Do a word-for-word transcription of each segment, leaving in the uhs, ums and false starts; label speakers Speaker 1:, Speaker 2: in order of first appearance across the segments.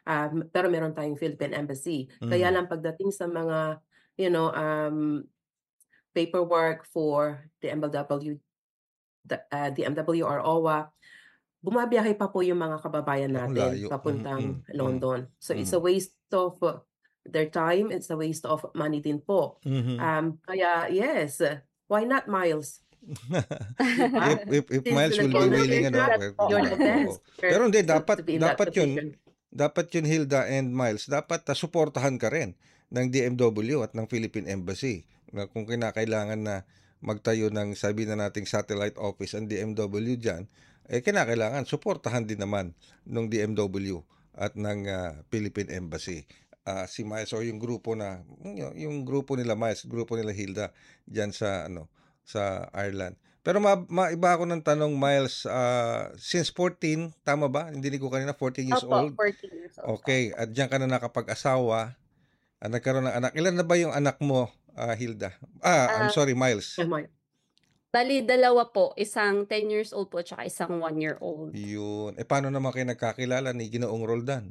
Speaker 1: Um, pero meron tayong Philippine Embassy. Kaya
Speaker 2: Mhm.
Speaker 1: lang pagdating sa mga, you know, um, paperwork for the M L W the, ah, D M W or OWWA, bumabiyahe pa po yung mga kababayan
Speaker 2: Naku,
Speaker 1: natin
Speaker 2: layo. Mhm,
Speaker 1: papuntang
Speaker 2: hmm, hmm,
Speaker 1: London. So it's a
Speaker 2: mhm.
Speaker 1: waste of their time, it's a waste of money din po.
Speaker 2: Mhm.
Speaker 1: Um, kaya yes, why not Miles? 'Di
Speaker 2: If
Speaker 1: ba?
Speaker 2: if if
Speaker 1: Since
Speaker 2: Miles will be willing
Speaker 1: nag-volunteer
Speaker 2: ano,
Speaker 1: ka,
Speaker 2: well, 'di
Speaker 1: you're
Speaker 2: ba?
Speaker 1: the
Speaker 2: Oo.
Speaker 1: best
Speaker 2: Pero hindi
Speaker 1: person to
Speaker 2: dapat
Speaker 1: be in that
Speaker 2: dapat 'yun
Speaker 1: position.
Speaker 2: dapat 'yun Hilda and Miles, dapat ah, suportahan ka rin ng D M W at ng Philippine Embassy na kung kinakailangan na magtayo ng sabihin na nating satellite office ang D M W diyan, eh kinakailangan suportahan din naman nung D M W at ng ah, Philippine Embassy. Ah, si Miles o yung grupo na yung, yung grupo nila Miles, grupo nila Hilda diyan sa ano sa Ireland. Pero ma maiba ako ng tanong Miles, ah, since fourteen, tama ba? Hindi ko kanina fourteen years
Speaker 3: Opo,
Speaker 2: old.
Speaker 3: fourteen years old po
Speaker 2: Okay,
Speaker 3: ako.
Speaker 2: at diyan ka na nakapag-asawa, ah, nagkaroon ng anak. Ilan na ba yung anak mo, ah, Hilda? Ah, I'm
Speaker 3: Ah,
Speaker 2: sorry, Miles.
Speaker 3: bali dalawa po, isang ten years old po tsaka isang one year old.
Speaker 2: Yun. Eh paano naman kayo nagkakilala ni Ginoong Roldan?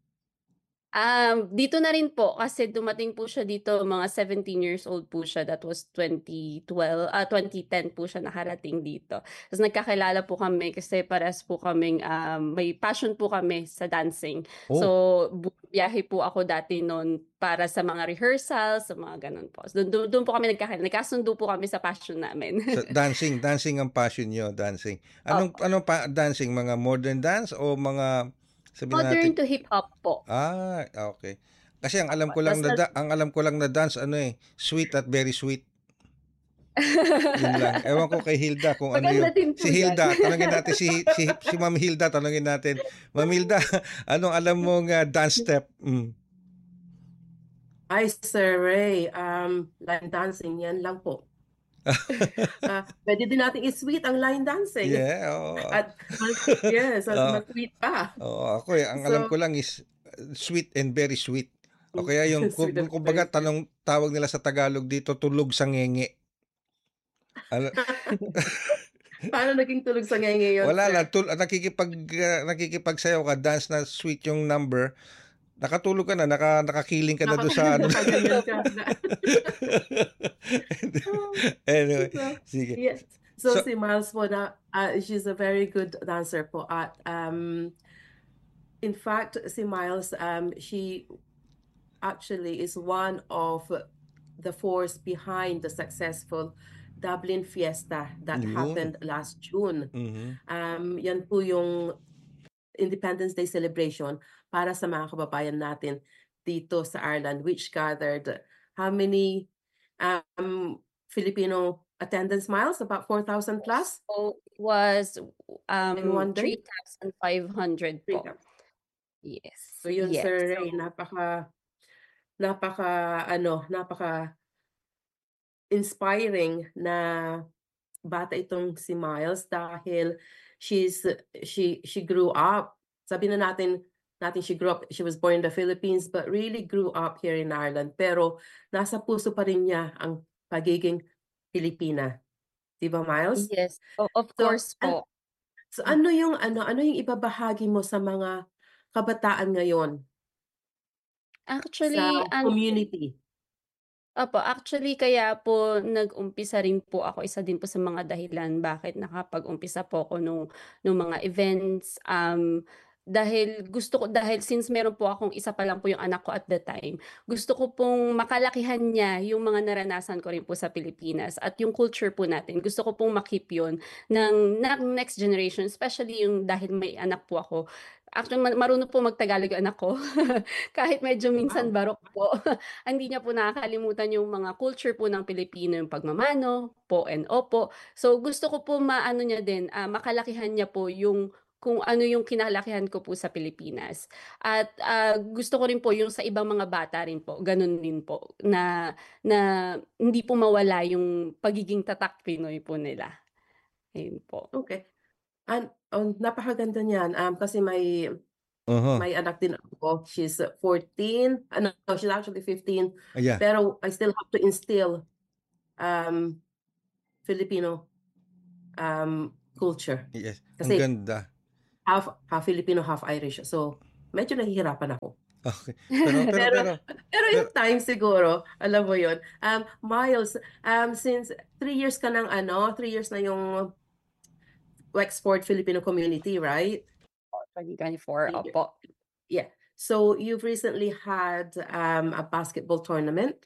Speaker 3: Um, dito na rin po kasi dumating po siya dito mga seventeen years old po siya. That was twenty twelve, ah, twenty ten po siya nakarating dito. Tapos nagkakilala po kami kasi parehas po kaming um, may passion po kami sa dancing.
Speaker 2: Oh,
Speaker 3: So, bu- biyahe po ako dati noon para sa mga rehearsals, sa mga ganun po. So, doon, doon po kami nagkakilala. Nagkasundo po kami sa passion namin.
Speaker 2: sa dancing, dancing ang passion niyo, dancing. Anong
Speaker 3: Opo.
Speaker 2: anong pa dancing, mga modern dance o mga sabihin na natin
Speaker 3: Modern to hip-hop po.
Speaker 2: ah, okay. Kasi ang alam
Speaker 3: Opo.
Speaker 2: ko lang
Speaker 3: Tapos,
Speaker 2: na da, ang alam ko lang na dance ano eh, sweet at very sweet. Yun lang. Ewan ko kay Hilda kung ano
Speaker 3: maganda
Speaker 2: yung
Speaker 3: din po
Speaker 2: si
Speaker 3: yan.
Speaker 2: Hilda, tanungin natin si si si Ma'am Hilda, tanungin natin. Ma'am Hilda, anong alam mong ah, dance step? Mm.
Speaker 1: Hi, Sir Ray. Um, line dancing, yan lang po. Ah, pwede din natin i-sweet ang line dancing.
Speaker 2: Yeah, oo.
Speaker 1: At mas, yes, at
Speaker 2: Oo,
Speaker 1: mas sweet pa.
Speaker 2: oo, ako eh, ang alam
Speaker 1: So,
Speaker 2: ko lang is uh, sweet and very sweet. O kaya yung kung
Speaker 1: sweet and
Speaker 2: kumbaga
Speaker 1: very sweet.
Speaker 2: tanong tawag nila sa Tagalog dito tulog sa ngenge. Al-
Speaker 1: Paano naging tulog sa ngayon,
Speaker 2: Wala lang,
Speaker 1: sir?
Speaker 2: tul nakikipag ah, nakikipagsayaw ka, dance na sweet yung number. Nakatulog ka na, naka nakakiling ka na doon sa ano.
Speaker 1: Nakaganyan ka na.
Speaker 2: Anyway,
Speaker 1: So,
Speaker 2: sige.
Speaker 1: yes. So,
Speaker 2: So,
Speaker 1: si Miles po na, ah, she's a very good dancer po. At, um, in fact, si Miles, um, she actually is one of the force behind the successful Dublin Fiesta that
Speaker 2: yun.
Speaker 1: happened last June.
Speaker 2: Mhm.
Speaker 1: Um, yan po yung Independence Day celebration para sa mga kababayan natin dito sa Ireland, which gathered how many um, Filipino attendance miles? About four thousand plus
Speaker 3: So, it was
Speaker 1: in
Speaker 3: um
Speaker 1: one day.
Speaker 3: three thousand five hundred
Speaker 1: Three
Speaker 3: po.
Speaker 1: thousand.
Speaker 3: Yes.
Speaker 1: So yun,
Speaker 3: Yes.
Speaker 1: Sir Ray,
Speaker 3: So,
Speaker 1: napaka, napaka, ano, napaka inspiring na bata itong si Miles dahil she's she she grew up. Sabi na natin natin she grew up, she was born in the Philippines but really grew up here in Ireland. Pero nasa puso pa rin niya ang pagiging Pilipina. 'Di ba, Miles?
Speaker 3: yes. O- of
Speaker 1: So,
Speaker 3: course
Speaker 1: an
Speaker 3: po.
Speaker 1: so ano yung ano ano yung ibabahagi mo sa mga kabataan ngayon sa
Speaker 3: Actually, ano
Speaker 1: community?
Speaker 3: Opo, actually kaya po nag-umpisa rin po ako, isa din po sa mga dahilan bakit nakapag-umpisa po ako nung nung mga events, um, dahil gusto ko dahil since meron po akong isa pa lang po yung anak ko at the time, gusto ko pong makalakihan niya yung mga naranasan ko rin po sa Pilipinas at yung culture po natin. Gusto ko pong ma-keep yun ng ng next generation, especially yung dahil may anak po ako. Actually, ma marunong po mag-Tagalog yung anak ko, kahit medyo minsan
Speaker 1: Wow.
Speaker 3: barok po. Hindi niya po nakakalimutan yung mga culture po ng Pilipino, yung pagmamano, po and opo. So gusto ko po maano niya din, ah, makalakihan niya po yung kung ano yung kinalakihan ko po sa Pilipinas. At ah, gusto ko rin po yung sa ibang mga bata rin po, ganun din po, na na hindi po mawala yung pagiging tatak Pinoy po nila. Ayun po.
Speaker 1: Okay. An oh, napakaganda niyan, um, kasi may
Speaker 2: Uh-huh.
Speaker 1: may anak din ako. She's uh, fourteen. Ano, no, she's actually fifteen.
Speaker 2: Yeah.
Speaker 1: Pero I still have to instill um, Filipino um, culture.
Speaker 2: Yes. Ang
Speaker 1: Kasi
Speaker 2: ganda.
Speaker 1: half half Filipino, half Irish. So, medyo nahihirapan ako.
Speaker 2: Okay. Pero pero
Speaker 1: Pero
Speaker 2: pero
Speaker 1: pero
Speaker 2: pero
Speaker 1: yung time siguro, alam mo yun. Um, Miles, um, since three years ka ng ano, three years na yung Wexford Filipino community, right?
Speaker 3: twenty twenty-four,
Speaker 1: Y-
Speaker 3: opo.
Speaker 1: Yeah. So you've recently had um, a basketball tournament.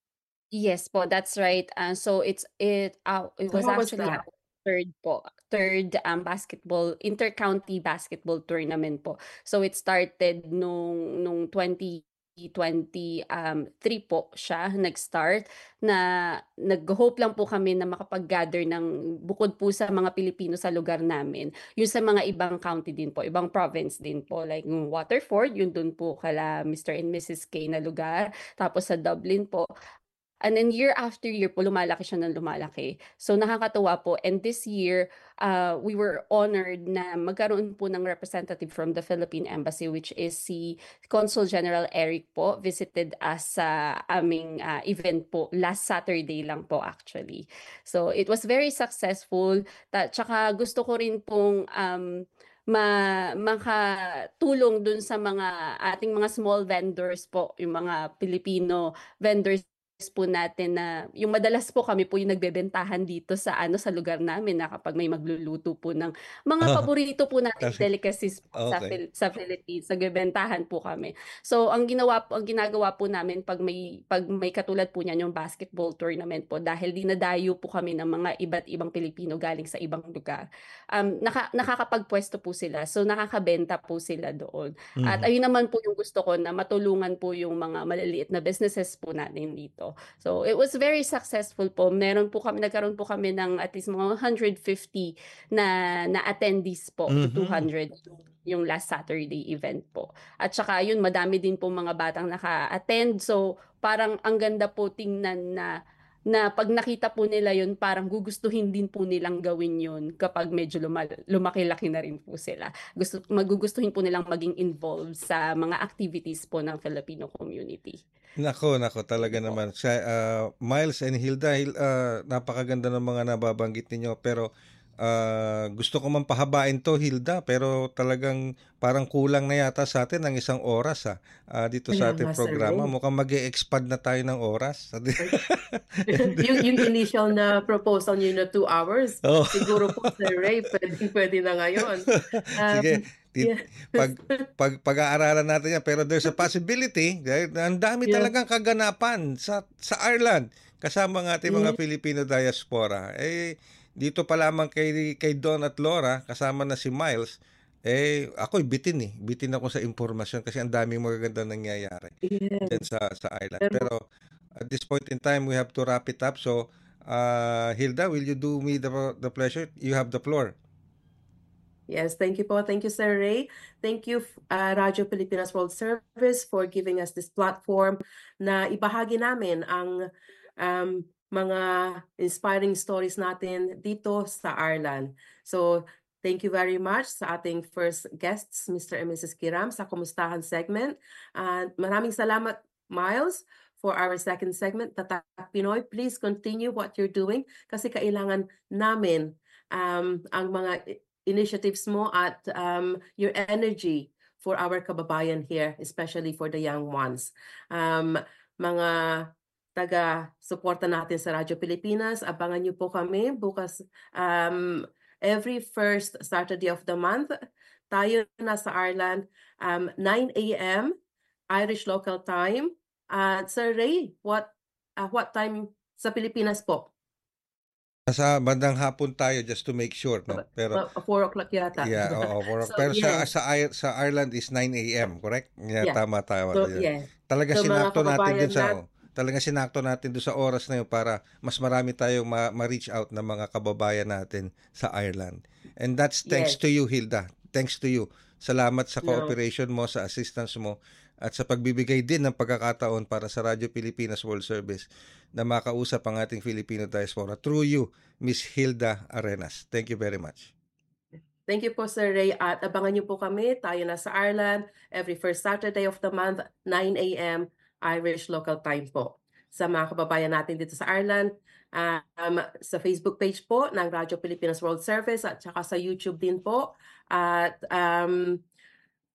Speaker 3: Yes po, that's right. Uh, so it's it uh, it
Speaker 1: So
Speaker 3: was
Speaker 1: how was
Speaker 3: actually
Speaker 1: that?
Speaker 3: our third po, third um basketball inter-county basketball tournament po. So it started nung nung twenty twenty um three po siya nag-start na nag-hope lang po kami na makapag-gather ng bukod po sa mga Pilipino sa lugar namin, yung sa mga ibang county din po, ibang province din po like yung Waterford, yun dun po kala Mister and Missus K na lugar, tapos sa Dublin po. And then year after year po, lumalaki siya ng lumalaki. So nakakatuwa po. And this year, uh, we were honored na magkaroon po ng representative from the Philippine Embassy, which is si Consul General Eric po, visited us sa aming uh, event po last Saturday lang po actually. So it was very successful. Ta tsaka gusto ko rin pong um, ma makatulong dun sa mga ating mga small vendors po, yung mga Pilipino vendors po natin na yung madalas po kami po yung nagbebentahan dito sa ano sa lugar namin na kapag may magluluto po ng mga
Speaker 2: oh,
Speaker 3: paborito po nating
Speaker 2: kasi
Speaker 3: delicacies po sa
Speaker 2: okay.
Speaker 3: Phil- sa Philippines, nagbebentahan po kami. So ang ginawa po, ang ginagawa po namin pag may pag may katulad po niyan yung basketball tournament po dahil dinadayo po kami ng mga iba't ibang Pilipino galing sa ibang lugar. Um naka, nakakapagpwesto po sila. So nakakabenta po sila doon. At
Speaker 2: Mhm.
Speaker 3: ayun naman po yung gusto ko na matulungan po yung mga maliliit na businesses po natin dito. So it was very successful po. Meron po kami nagkaroon po kami ng at least mga one hundred fifty na na attendees po to
Speaker 2: Mhm.
Speaker 3: two hundred yung last Saturday event po. At saka yun madami din po mga batang naka-attend. So parang ang ganda po tingnan na na pag nakita po nila yun, parang gugustuhin din po nilang gawin yun kapag medyo luma- lumaki-laki na rin po sila. Gusto, magugustuhin po nilang maging involved sa mga activities po ng Filipino community.
Speaker 2: Nako, nako talaga
Speaker 3: Yun po.
Speaker 2: naman. Sa ah, Miles and Hilda, Hil, ah, napakaganda ng mga nababanggit ninyo pero ah, gusto ko man pahabain to Hilda pero talagang parang kulang na yata sa atin ng isang oras ah, ah, dito
Speaker 1: Kaya
Speaker 2: sa ating
Speaker 1: nga, Sir Ray.
Speaker 2: programa. Mukhang mag-e-expand na tayo ng oras. And
Speaker 1: yung, yung initial na proposal niyo na two hours,
Speaker 2: oh.
Speaker 1: siguro po, Sir Ray, pwede, pwede na ngayon. Um,
Speaker 2: Sige, tit-
Speaker 1: yeah.
Speaker 2: pag pag pag-aaralan natin yan pero there's a possibility dahil ang dami
Speaker 1: Yeah.
Speaker 2: talagang kaganapan sa sa Ireland kasama ng ating mga
Speaker 1: Yeah.
Speaker 2: Filipino diaspora. Eh dito pa lamang kay kay Don at Laura kasama na si Miles eh ako'y bitin eh. Bitin ako sa impormasyon kasi ang daming magagandang nangyayari diyan
Speaker 1: Yes.
Speaker 2: sa sa Ireland.
Speaker 1: Pero,
Speaker 2: Pero at this point in time we have to wrap it up. So uh, Hilda, will you do me the the pleasure? You have the floor.
Speaker 1: yes, thank you po. Thank you, Sir Ray. Thank you, uh, Radyo Pilipinas World Service, for giving us this platform na ibahagi namin ang um, mga inspiring stories natin dito sa Ireland. So, thank you very much sa ating first guests, Mister and Missus Kiram, sa Kumustahan segment. And maraming salamat, Miles, for our second segment, Tatak Pinoy. Please continue what you're doing kasi kailangan namin um, ang mga initiatives mo at um, your energy for our kababayan here, especially for the young ones. Um, mga taga-suporta natin sa Radyo Pilipinas, abangan niyo po kami bukas um, every first Saturday of the month. Tayo na sa Ireland, um, nine a m Irish local time. At Sir Ray, what uh, what time sa Pilipinas po?
Speaker 2: Nasa bandang hapon tayo just to make sure, no? Pero
Speaker 1: Uh, four o'clock yata,
Speaker 2: yeah,
Speaker 1: di ba?
Speaker 2: oo, for,
Speaker 1: So,
Speaker 2: pero sa
Speaker 1: yes.
Speaker 2: sa Ir- sa Ireland is nine a m, correct? Yeah,
Speaker 1: Yeah.
Speaker 2: tama tama
Speaker 1: So,
Speaker 2: yun.
Speaker 1: yeah.
Speaker 2: Talaga
Speaker 1: So, mga
Speaker 2: sinakto natin
Speaker 1: kababayan
Speaker 2: dun sa
Speaker 1: nat
Speaker 2: oh, talaga sinakto natin dun sa oras na yun para mas marami tayong ma- ma-reach out na mga kababayan natin sa Ireland. And that's thanks
Speaker 1: yes.
Speaker 2: to you, Hilda. Thanks to you. Salamat sa
Speaker 1: No.
Speaker 2: cooperation mo, sa assistance mo, at sa pagbibigay din ng pagkakataon para sa Radyo Pilipinas World Service na makausap ang ating Filipino diaspora through you, Miss Hilda Arenas. Thank you very much.
Speaker 1: Thank you po, Sir Ray. At abangan niyo po kami. Tayo na sa Ireland every first Saturday of the month, nine a m Irish local time po. Sa mga kababayan natin dito sa Ireland, um, sa Facebook page po ng Radyo Pilipinas World Service at saka sa YouTube din po. At um,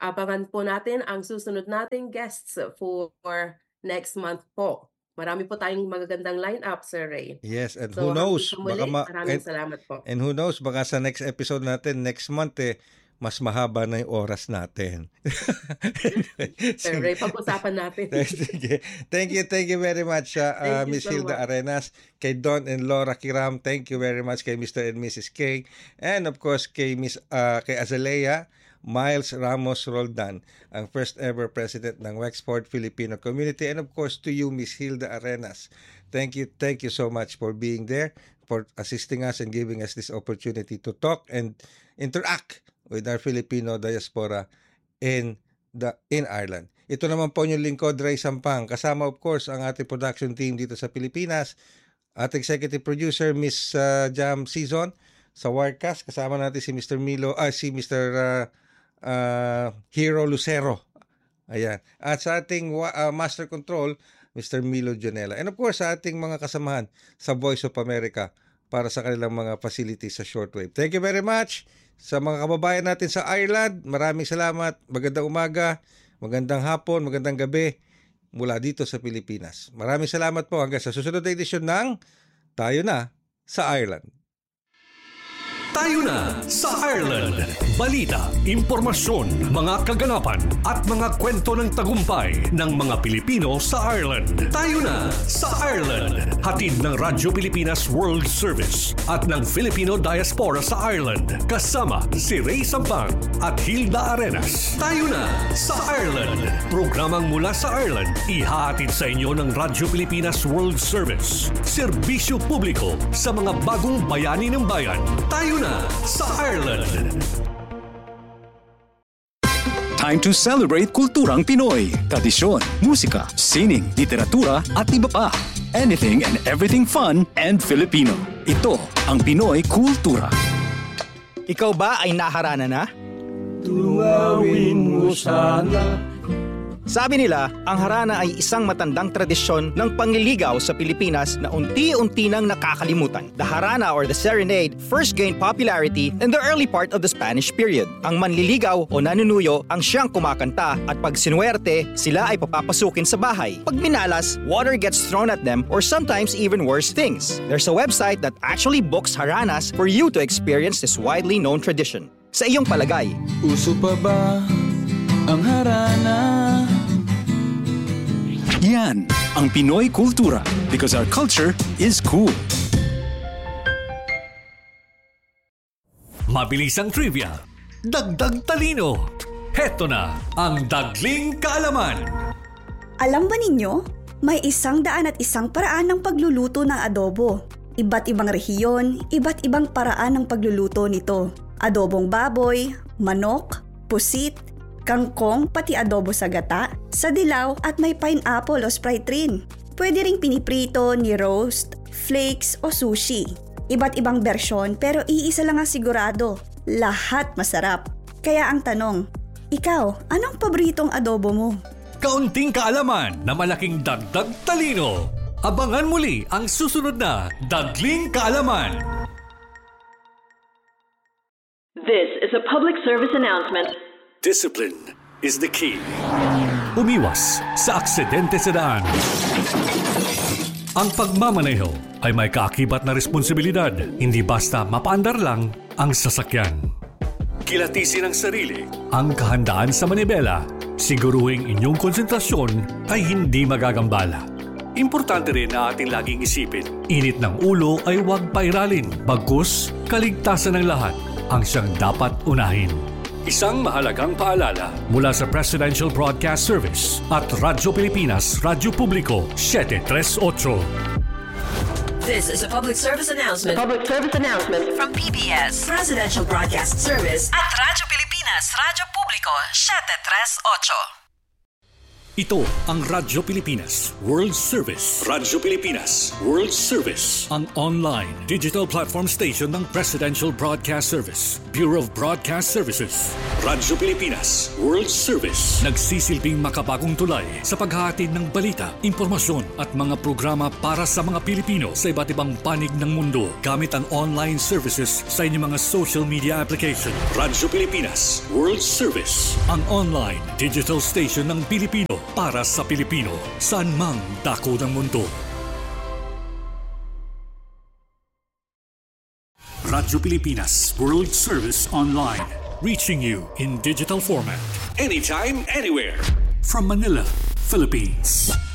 Speaker 1: abangan po natin ang susunod nating guests for next month po. Marami po tayong magagandang lineup, Sir Ray.
Speaker 2: Yes, and
Speaker 1: So,
Speaker 2: who knows,
Speaker 1: hanggang sa muli,
Speaker 2: baka ma-
Speaker 1: maraming
Speaker 2: and,
Speaker 1: salamat po.
Speaker 2: and who knows, baka sa next episode natin, next month eh, mas mahaba na yung oras natin.
Speaker 1: Sir Ray, pag-usapan natin.
Speaker 2: Sige. Thank you, thank you very much, uh, uh,
Speaker 1: Thank you
Speaker 2: Miss
Speaker 1: so
Speaker 2: Hilda
Speaker 1: much.
Speaker 2: Arenas, kay Don and Laura Kiram, thank you very much kay Mister and Missus K, and of course kay Miss uh, kay Azalea Miles Ramos Roldan, ang first ever president ng Wexford Filipino Community, and of course to you, Miss Hilda Arenas. Thank you, thank you so much for being there, for assisting us and giving us this opportunity to talk and interact with our Filipino diaspora in the in Ireland. Ito naman po yung lingkod, Ray Sampang, kasama of course ang ating production team dito sa Pilipinas, at executive producer Miss uh, Jam Season sa Wirecast, kasama natin si Mister Milo, ah si Mister Uh, uh, Hero Lucero. Ayan. At sa ating uh, Master Control, Mister Milo Jonella. And of course, sa ating mga kasamahan sa Voice of America para sa kanilang mga facilities sa shortwave. Thank you very much sa mga kababayan natin sa Ireland. Maraming salamat. Magandang umaga, magandang hapon, magandang gabi mula dito sa Pilipinas. Maraming salamat po hanggang sa susunod na edisyon ng Tayo Na sa Ireland.
Speaker 4: Tayo na sa Ireland. Balita, impormasyon, mga kaganapan at mga kwento ng tagumpay ng mga Pilipino sa Ireland. Tayo na sa Ireland. Hatid ng Radyo Pilipinas World Service at ng Filipino Diaspora sa Ireland. Kasama si Ray Sampang at Hilda Arenas. Tayo na sa Ireland. Programang mula sa Ireland, ihahatid sa inyo ng Radyo Pilipinas World Service. Serbisyo publiko sa mga bagong bayani ng bayan. Tayo na sa Ireland.
Speaker 5: Time to celebrate kulturang Pinoy. Tradisyon, musika, sining, literatura at iba pa. Anything and everything fun and Filipino. Ito ang Pinoy Kultura.
Speaker 6: Ikaw ba ay naharana na?
Speaker 7: Tunawin mo sana.
Speaker 6: Sabi nila, ang harana ay isang matandang tradisyon ng pangliligaw sa Pilipinas na unti-unti nang nakakalimutan. The harana or the serenade first gained popularity in the early part of the Spanish period. Ang manliligaw o nanunuyo ang siyang kumakanta at pag sinuwerte, sila ay papapasukin sa bahay. Pag minalas, water gets thrown at them or sometimes even worse things. There's a website that actually books haranas for you to experience this widely known tradition. Sa iyong palagay,
Speaker 7: Uso pa ba ang harana?
Speaker 5: Yan ang Pinoy Kultura because our culture is cool.
Speaker 4: Mabilisang trivia, dagdag talino. Heto na ang Dagling Kaalaman.
Speaker 8: Alam ba ninyo, may isang daan at isang paraan ng pagluluto ng adobo. Iba't ibang rehiyon, iba't ibang paraan ng pagluluto nito. Adobong baboy, manok, pusit, kangkong, pati adobo sa gata, sa dilaw at may pineapple o Sprite rin. Pwede ring piniprito, ni-roast, flakes o sushi. Iba't ibang bersyon pero iisa lang ang sigurado. Lahat masarap. Kaya ang tanong, ikaw, anong paboritong adobo mo?
Speaker 4: Kaunting kaalaman na malaking dagdag talino. Abangan muli ang susunod na Dagling Kaalaman.
Speaker 9: This is a public service announcement.
Speaker 4: Discipline is the key. Umiwas sa aksidente sa daan. Ang pagmamaneho ay may kaakibat na responsibilidad. Hindi basta mapaandar lang ang sasakyan. Kilatisin ang sarili, ang kahandaan sa manibela. Siguruhing inyong konsentrasyon ay hindi magagambala. Importante rin na ating laging isipin, init ng ulo ay huwag pairalin. Bagkus, kaligtasan ng lahat ang siyang dapat unahin. Isang mahalagang paalala mula sa Presidential Broadcast Service at Radyo Pilipinas, Radyo Publiko, seven three eight.
Speaker 10: This is a public service announcement.
Speaker 9: A public service announcement
Speaker 10: From P B S, Presidential Broadcast Service at Radyo Pilipinas, Radyo Publiko, seven three eight.
Speaker 4: Ito ang Radyo Pilipinas World Service. Radyo Pilipinas World Service. Ang online digital platform station ng Presidential Broadcast Service, Bureau of Broadcast Services. Radyo Pilipinas World Service. Nagsisilbing makabagong tulay sa paghahatid ng balita, impormasyon at mga programa para sa mga Pilipino sa iba't ibang panig ng mundo gamit ang online services sa inyong mga social media application. Radyo Pilipinas World Service. Ang online digital station ng Pilipino para sa Pilipino, saan mang dako ng mundo. Radyo Pilipinas World Service Online, reaching you in digital format, anytime, anywhere, from Manila, Philippines.